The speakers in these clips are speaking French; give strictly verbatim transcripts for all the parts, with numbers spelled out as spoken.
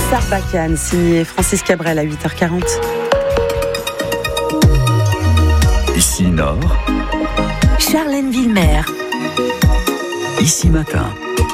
Sarbacane, signé Francis Cabrel à huit heures quarante. Ici Nord, Charlène Villemer. Ici Matin.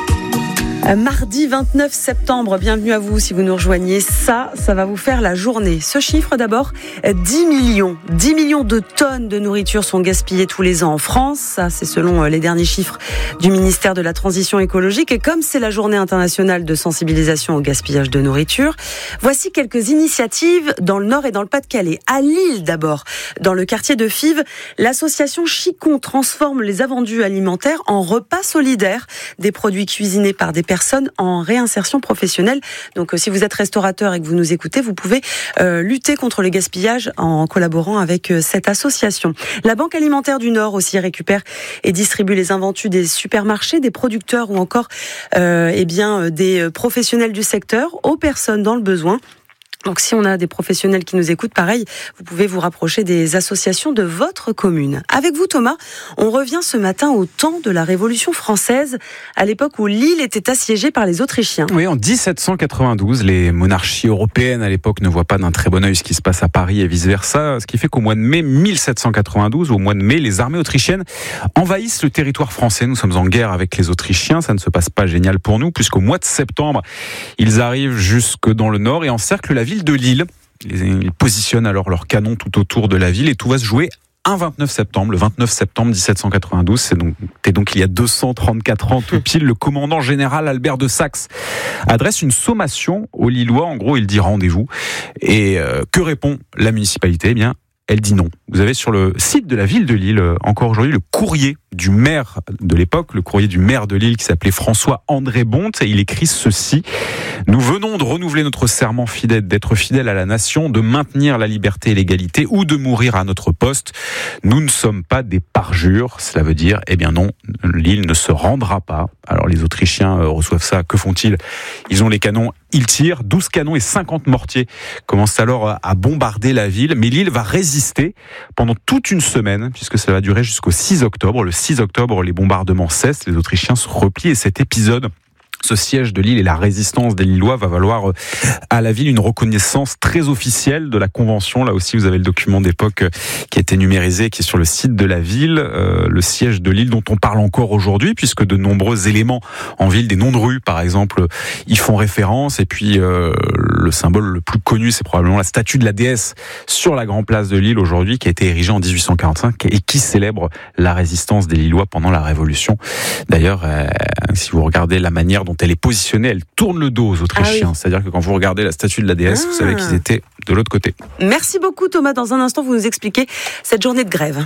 Mardi vingt-neuf septembre, bienvenue à vous si vous nous rejoignez. Ça, ça va vous faire la journée. Ce chiffre d'abord, dix millions. dix millions de tonnes de nourriture sont gaspillées tous les ans en France. Ça, c'est selon les derniers chiffres du ministère de la Transition écologique. Et comme c'est la journée internationale de sensibilisation au gaspillage de nourriture, voici quelques initiatives dans le Nord et dans le Pas-de-Calais. À Lille d'abord, dans le quartier de Fives, l'association Chicon transforme les invendus alimentaires en repas solidaires. Des produits cuisinés par des personnes personnes en réinsertion professionnelle. Donc, si vous êtes restaurateur et que vous nous écoutez, vous pouvez euh, lutter contre le gaspillage en collaborant avec euh, cette association. La Banque alimentaire du Nord aussi récupère et distribue les invendus des supermarchés, des producteurs ou encore euh, eh bien, des professionnels du secteur aux personnes dans le besoin. Donc, si on a des professionnels qui nous écoutent, pareil, vous pouvez vous rapprocher des associations de votre commune. Avec vous, Thomas, on revient ce matin au temps de la Révolution française, à l'époque où Lille était assiégée par les Autrichiens. Oui, en dix-sept cent quatre-vingt-douze, les monarchies européennes à l'époque ne voient pas d'un très bon œil ce qui se passe à Paris et vice-versa, ce qui fait qu'au mois de mai mille sept cent quatre-vingt-douze, au mois de mai, les armées autrichiennes envahissent le territoire français. Nous sommes en guerre avec les Autrichiens, ça ne se passe pas génial pour nous, puisqu'au mois de septembre, ils arrivent jusque dans le nord et encerclent la ville de Lille. Ils positionnent alors leurs canons tout autour de la ville et tout va se jouer un vingt-neuf septembre, le vingt-neuf septembre dix-sept cent quatre-vingt-douze, c'est donc, c'est donc il y a deux cent trente-quatre ans tout pile, le commandant général Albert de Saxe adresse une sommation aux Lillois. En gros, il dit rendez-vous. Et euh, que répond la municipalité ? Eh bien, elle dit non. Vous avez sur le site de la ville de Lille, encore aujourd'hui, le courrier du maire de l'époque, le courrier du maire de Lille qui s'appelait François-André Bonte, et il écrit ceci. « Nous venons de renouveler notre serment fidèle d'être fidèles à la nation, de maintenir la liberté et l'égalité ou de mourir à notre poste. Nous ne sommes pas des parjures. » Cela veut dire, eh bien non, Lille ne se rendra pas. Alors les Autrichiens reçoivent ça, que font-ils ? Ils ont les canons, ils tirent, douze canons et cinquante mortiers commencent alors à bombarder la ville, mais Lille va résister pendant toute une semaine, puisque ça va durer jusqu'au six octobre. Le six octobre, les bombardements cessent, les Autrichiens se replient, et cet épisode, ce siège de Lille et la résistance des Lillois va valoir à la ville une reconnaissance très officielle de la Convention. Là aussi, vous avez le document d'époque qui a été numérisé, qui est sur le site de la ville. Euh, le siège de Lille dont on parle encore aujourd'hui, puisque de nombreux éléments en ville, des noms de rues par exemple, y font référence. Et puis euh, le symbole le plus connu, c'est probablement la statue de la déesse sur la grande place de Lille aujourd'hui, qui a été érigée en dix-huit cent quarante-cinq et qui célèbre la résistance des Lillois pendant la Révolution. D'ailleurs, euh, si vous regardez la manière dont elle est positionnée, elle tourne le dos aux Autrichiens. Ah oui. C'est-à-dire que quand vous regardez la statue de la déesse, ah. vous savez qu'ils étaient de l'autre côté. Merci beaucoup Thomas. Dans un instant, vous nous expliquez cette journée de grève.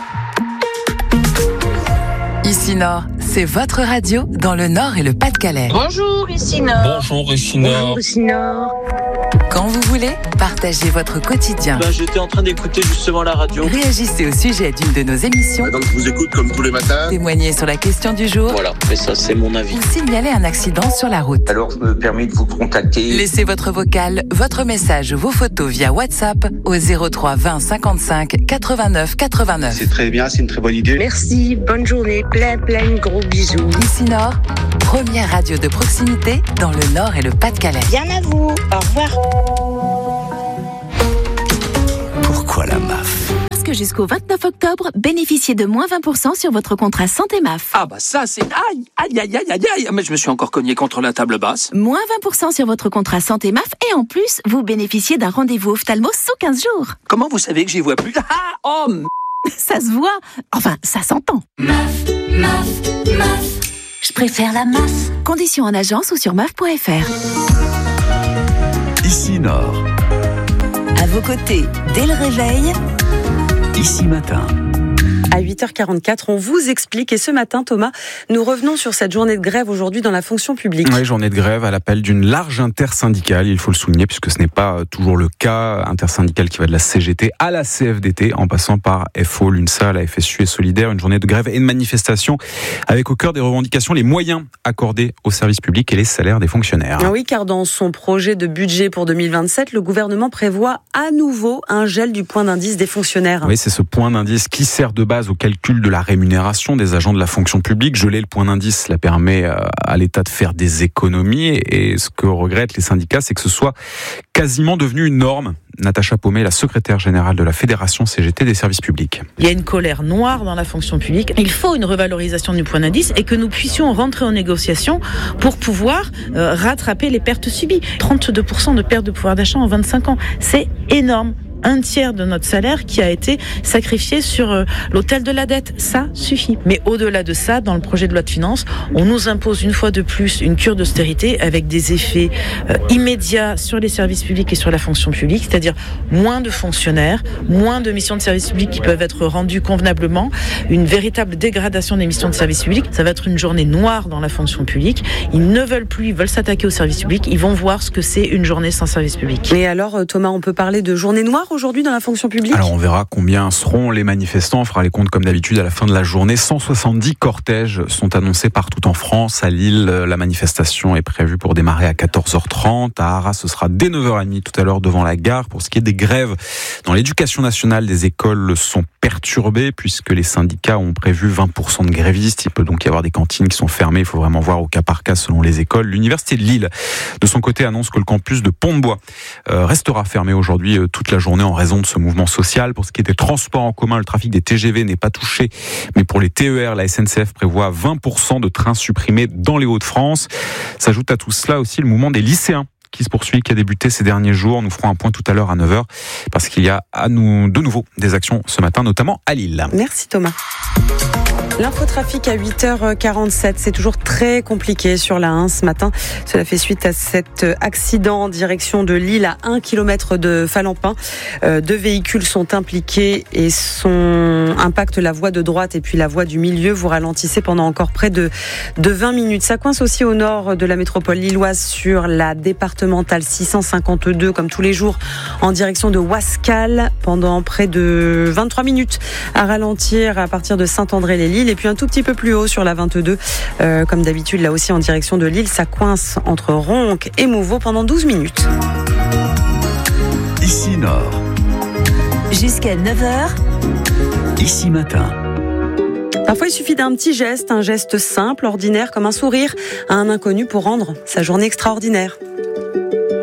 Ici Nord, c'est votre radio dans le Nord et le Pas-de-Calais. Bonjour, ici Nord. Bonjour, ici Nord. Bonjour, ici Nord. Quand vous voulez, partagez votre quotidien. Ben, j'étais en train d'écouter justement la radio. Réagissez au sujet d'une de nos émissions. Donc je vous écoute comme tous les matins. Témoignez sur la question du jour. Voilà, mais ça c'est mon avis. Ou signalez un accident sur la route. Alors je me permets de vous contacter. Laissez votre vocal, votre message, vos photos via WhatsApp au zéro trois vingt cinquante-cinq quatre-vingt-neuf quatre-vingt-neuf. C'est très bien, c'est une très bonne idée. Merci, bonne journée, plein plein de gros bisous. Ici Nord, première radio de proximité dans le Nord et le Pas-de-Calais. Bien à vous, au revoir. Pourquoi la M A F ? Parce que jusqu'au vingt-neuf octobre, bénéficiez de moins vingt pour cent sur votre contrat santé M A F. Ah bah ça c'est... Aïe, aïe, aïe, aïe, aïe, aïe. Mais je me suis encore cogné contre la table basse. Moins vingt pour cent sur votre contrat santé M A F et en plus, vous bénéficiez d'un rendez-vous ophtalmo sous quinze jours. Comment vous savez que j'y vois plus ? Ah, oh m... Ça se voit. Enfin, ça s'entend. M A F, M A F, M A F. Je préfère la M A F. Conditions en agence ou sur M A F point F R. Ici Nord. À vos côtés, dès le réveil. Ici Matin. À huit heures quarante-quatre, on vous explique. Et ce matin, Thomas, nous revenons sur cette journée de grève aujourd'hui dans la fonction publique. Oui, journée de grève à l'appel d'une large intersyndicale, il faut le souligner, puisque ce n'est pas toujours le cas. Intersyndicale qui va de la C G T à la C F D T, en passant par F O, l'UNSA, la F S U et Solidaire. Une journée de grève et de manifestation avec au cœur des revendications les moyens accordés aux services publics et les salaires des fonctionnaires. Oui, car dans son projet de budget pour deux mille vingt-sept, le gouvernement prévoit à nouveau un gel du point d'indice des fonctionnaires. Oui, c'est ce point d'indice qui sert de base base au calcul de la rémunération des agents de la fonction publique. Geler le point d'indice, cela permet à l'État de faire des économies. Et ce que regrettent les syndicats, c'est que ce soit quasiment devenu une norme. Natacha Paumet, la secrétaire générale de la Fédération C G T des services publics. Il y a une colère noire dans la fonction publique. Il faut une revalorisation du point d'indice et que nous puissions rentrer en négociation pour pouvoir euh, rattraper les pertes subies. trente-deux pour cent de perte de pouvoir d'achat en vingt-cinq ans, c'est énorme. Un tiers de notre salaire qui a été sacrifié sur euh, l'autel de la dette. Ça suffit. Mais au-delà de ça, dans le projet de loi de finances, on nous impose une fois de plus une cure d'austérité avec des effets euh, immédiats sur les services publics et sur la fonction publique, c'est-à-dire moins de fonctionnaires, moins de missions de service public qui peuvent être rendues convenablement, une véritable dégradation des missions de service public. Ça va être une journée noire dans la fonction publique. Ils ne veulent plus, ils veulent s'attaquer au service public. Ils vont voir ce que c'est une journée sans service public. Et alors, Thomas, on peut parler de journée noire aujourd'hui dans la fonction publique? Alors on verra combien seront les manifestants, on fera les comptes comme d'habitude à la fin de la journée. cent soixante-dix cortèges sont annoncés partout en France. À Lille, la manifestation est prévue pour démarrer à quatorze heures trente. À Arras, ce sera dès neuf heures trente tout à l'heure devant la gare. Pour ce qui est des grèves dans l'éducation nationale, des écoles sont perturbées puisque les syndicats ont prévu vingt pour cent de grévistes. Il peut donc y avoir des cantines qui sont fermées. Il faut vraiment voir au cas par cas selon les écoles. L'université de Lille, de son côté, annonce que le campus de Pont-de-Bois euh, restera fermé aujourd'hui euh, toute la journée en raison de ce mouvement social. Pour ce qui est des transports en commun, le trafic des T G V n'est pas touché, mais pour les T E R, la S N C F prévoit vingt pour cent de trains supprimés dans les Hauts-de-France. S'ajoute à tout cela aussi le mouvement des lycéens qui se poursuit, qui a débuté ces derniers jours. Nous ferons un point tout à l'heure à neuf heures parce qu'il y a à nous de nouveau des actions ce matin, notamment à Lille. Merci Thomas. L'infotrafic à huit heures quarante-sept, c'est toujours très compliqué sur la un ce matin. Cela fait suite à cet accident en direction de Lille à un kilomètre de Falampin. Euh, deux véhicules sont impliqués et sont impactent la voie de droite et puis la voie du milieu. Vous ralentissez pendant encore près de, de vingt minutes. Ça coince aussi au nord de la métropole lilloise sur la départementale six cent cinquante-deux, comme tous les jours, en direction de Wascal pendant près de vingt-trois minutes à ralentir à partir de Saint-André-les-Lilles. Et puis un tout petit peu plus haut sur la vingt-deux, euh, comme d'habitude là aussi en direction de Lille, ça coince entre Ronques et Mouveau pendant douze minutes. Ici Nord. Jusqu'à neuf heures. Ici Matin. Parfois, il suffit d'un petit geste, un geste simple, ordinaire, comme un sourire à un inconnu pour rendre sa journée extraordinaire.